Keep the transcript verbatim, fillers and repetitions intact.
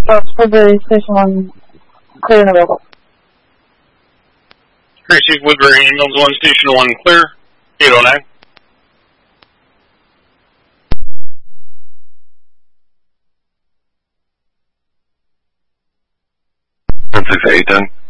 Yes, Woodbury Station one, clear and available. Receive Woodbury Ambulance one, Station one, clear, eight oh nine. one six eight ten.